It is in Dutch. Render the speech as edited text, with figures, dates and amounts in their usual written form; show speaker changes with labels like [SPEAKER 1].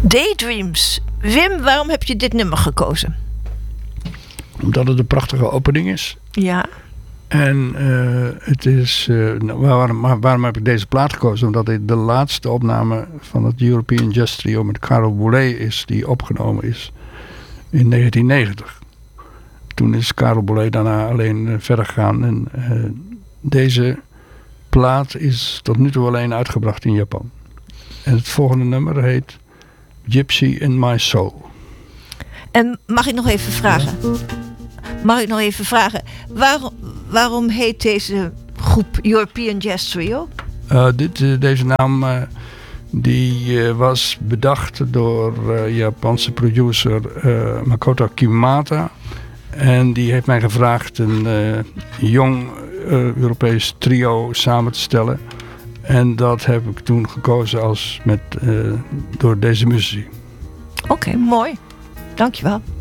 [SPEAKER 1] Daydreams. Wim, waarom heb je dit nummer gekozen?
[SPEAKER 2] Omdat het een prachtige opening is.
[SPEAKER 1] Ja.
[SPEAKER 2] En het is... waarom heb ik deze plaat gekozen? Omdat dit de laatste opname van het European Jazz Trio met Karel Boulez is, die opgenomen is in 1990. Toen is Karel Boulez daarna alleen verder gegaan. En deze plaat is tot nu toe alleen uitgebracht in Japan. En het volgende nummer heet Gypsy in My Soul.
[SPEAKER 1] En mag ik nog even vragen? Waarom heet deze groep European Jazz Trio?
[SPEAKER 2] Deze naam die was bedacht door Japanse producer Makoto Kimata. En die heeft mij gevraagd een jong Europees trio samen te stellen. En dat heb ik toen gekozen door deze muziek.
[SPEAKER 1] Oké, mooi. Dankjewel.